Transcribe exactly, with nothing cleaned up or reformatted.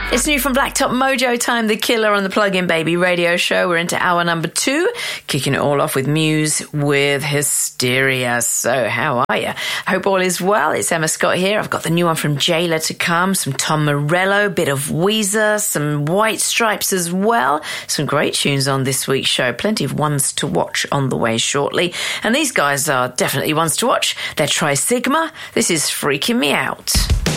It's new from Blacktop Mojo time, The Killer on the Plug-In Baby radio show. We're into hour number two, kicking it all off with Muse with Hysteria. So how are you? Hope all is well. It's Emma Scott here. I've got the new one from Jayla to come, some Tom Morello, bit of Weezer, some White Stripes as well. Some great tunes on this week's show. Plenty of ones to watch on the way shortly. And these guys are definitely ones to watch. They're Tri Sigma. This is Freaking Me Out.